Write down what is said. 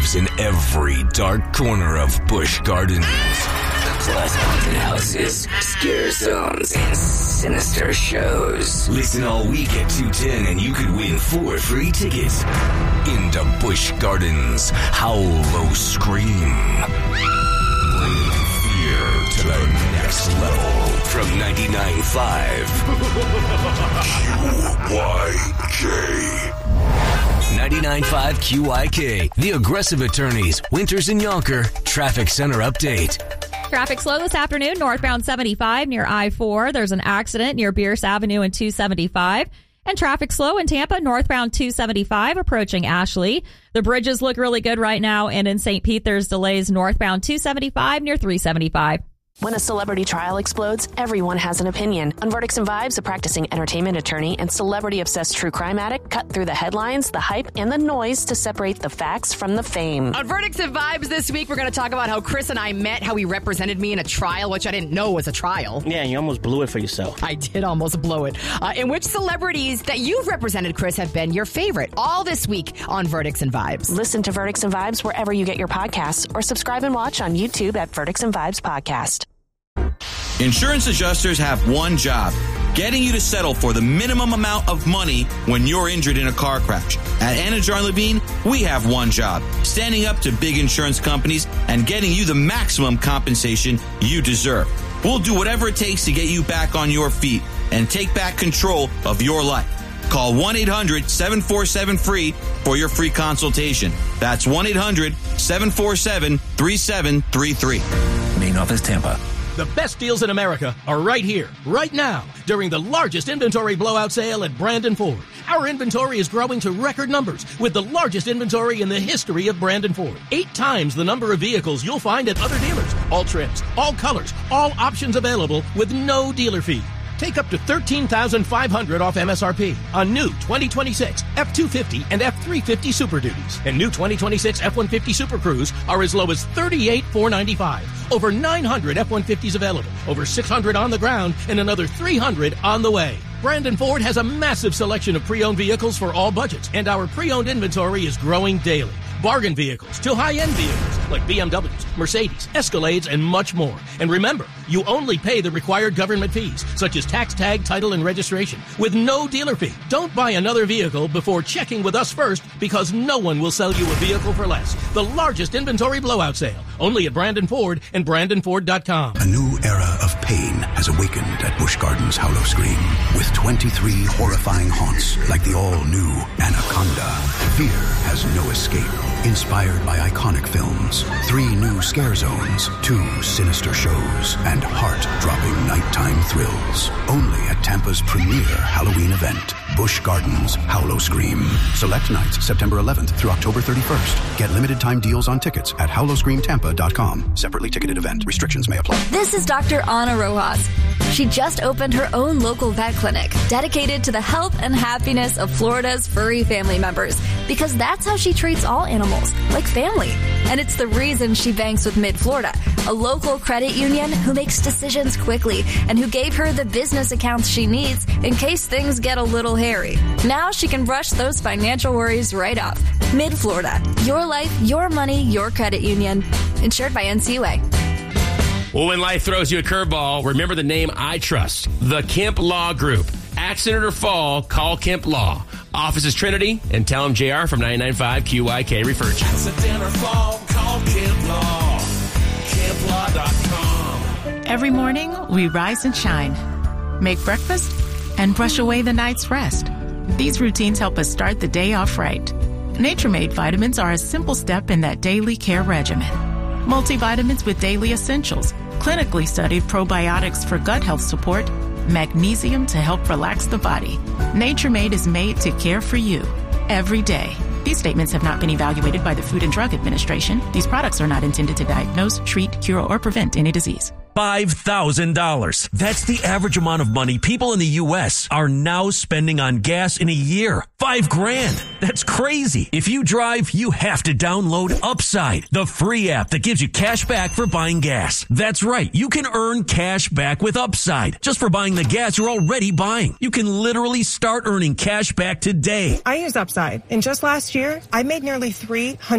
lives in every dark corner of Busch Gardens. Plus haunted houses, scare zones, and sinister shows. Listen all week at 2:10 and you could win 4 free tickets into Busch Gardens Howlo Scream. Bring fear to the next level from 99.5 QYK. 99.5 QYK, The Aggressive Attorneys, Winters and Yonker, Traffic Center Update. Traffic slow this afternoon, northbound 75 near I-4. There's an accident near Bierce Avenue and 275. And traffic slow in Tampa, northbound 275 approaching Ashley. The bridges look really good right now. And in St. Pete, there's delays northbound 275 near 375. When a celebrity trial explodes, everyone has an opinion. On Verdicts and Vibes, a practicing entertainment attorney and celebrity-obsessed true crime addict cut through the headlines, the hype, and the noise to separate the facts from the fame. On Verdicts and Vibes this week, we're going to talk about how Chris and I met, how he represented me in a trial, which I didn't know was a trial. Yeah, you almost blew it for yourself. I did almost blow it. And which celebrities that you've represented, Chris, have been your favorite. All this week on Verdicts and Vibes. Listen to Verdicts and Vibes wherever you get your podcasts or subscribe and watch on YouTube at Verdicts and Vibes Podcast. Insurance adjusters have one job, getting you to settle for the minimum amount of money when you're injured in a car crash. At Anajar Levine, we have one job, standing up to big insurance companies and getting you the maximum compensation you deserve. We'll do whatever it takes to get you back on your feet and take back control of your life. Call 1-800-747-FREE for your free consultation. That's 1-800-747-3733. Main office, Tampa. The best deals in America are right here, right now, during the largest inventory blowout sale at Brandon Ford. Our inventory is growing to record numbers with the largest inventory in the history of Brandon Ford. 8 times the number of vehicles you'll find at other dealers. All trims, all colors, all options available with no dealer fee. Take up to $13,500 off MSRP on new 2026 F-250 and F-350 Super Duties. And new 2026 F-150 Super Cruise are as low as $38,495. Over 900 F-150s available, over 600 on the ground, and another 300 on the way. Brandon Ford has a massive selection of pre-owned vehicles for all budgets, and our pre-owned inventory is growing daily. Bargain vehicles to high-end vehicles like BMWs, Mercedes, Escalades, and much more. And remember, you only pay the required government fees, such as tax tag, title, and registration, with no dealer fee. Don't buy another vehicle before checking with us first, because no one will sell you a vehicle for less. The largest inventory blowout sale, only at Brandon Ford and BrandonFord.com. A new era of pain has awakened at Busch Gardens Howlo Scream, with 23 horrifying haunts like the all-new Anaconda. Fear has no escape. Inspired by iconic films, 3 new scare zones, 2 sinister shows, and heart-dropping nighttime thrills. Only at Tampa's premier Halloween event, Busch Gardens Howlo Scream. Select nights September 11th through October 31st. Get limited time deals on tickets at howloscreamtampa.com. Separately ticketed event. Restrictions may apply. This is Dr. Ana Rojas. She just opened her own local vet clinic dedicated to the health and happiness of Florida's furry family members, because that's how she treats all animals, like family. And it's the reason she banks with Mid-Florida, a local credit union who makes decisions quickly and who gave her the business accounts she needs in case things get a little hairy. Now she can brush those financial worries right off. Mid-Florida, your life, your money, your credit union. Insured by NCUA. Well, when life throws you a curveball, remember the name I trust, the Kemp Law Group. Accident or fall, call Kemp Law. Office is Trinity, and tell them JR from 99.5 QYK referred you. Accident or fall, call Kemp Law. KempLaw.com. Every morning, we rise and shine, make breakfast, and brush away the night's rest. These routines help us start the day off right. Nature-Made vitamins are a simple step in that daily care regimen. Multivitamins with daily essentials, clinically studied probiotics for gut health support, magnesium to help relax the body. Nature-Made is made to care for you every day. These statements have not been evaluated by the Food and Drug Administration. These products are not intended to diagnose, treat, cure, or prevent any disease. $5,000. That's the average amount of money people in the U.S. are now spending on gas in a year. $5,000. That's crazy. If you drive, you have to download Upside, the free app that gives you cash back for buying gas. That's right. You can earn cash back with Upside just for buying the gas you're already buying. You can literally start earning cash back today. I use Upside, and just last year, I made nearly $300